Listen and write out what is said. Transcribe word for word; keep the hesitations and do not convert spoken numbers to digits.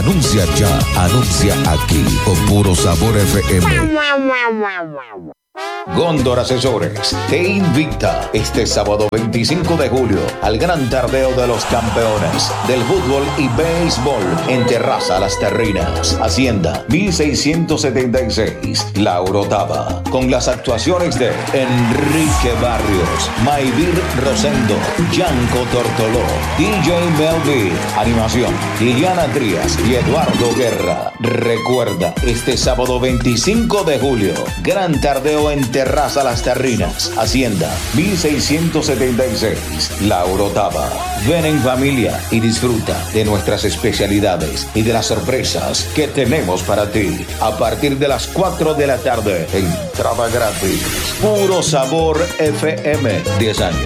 Anuncia ya, anuncia aquí con Puro Sabor F M. Góndor Asesores te invita este sábado veinticinco de julio al gran tardeo de los campeones del fútbol y béisbol en Terraza Las Terrinas, Hacienda mil seiscientos setenta y seis, La Orotava, con las actuaciones de Enrique Barrios, Mayvir Rosendo, Yanko Tortoló, D J Melvin, animación, Liliana Trías y Eduardo Guerra. Recuerda, este sábado veinticinco de julio, gran tardeo en Terraza Las Terrinas, Hacienda mil seiscientos setenta y seis, La Orotava. Ven en familia y disfruta de nuestras especialidades y de las sorpresas que tenemos para ti. A partir de las cuatro de la tarde, entrada gratis. Puro Sabor F M, diez años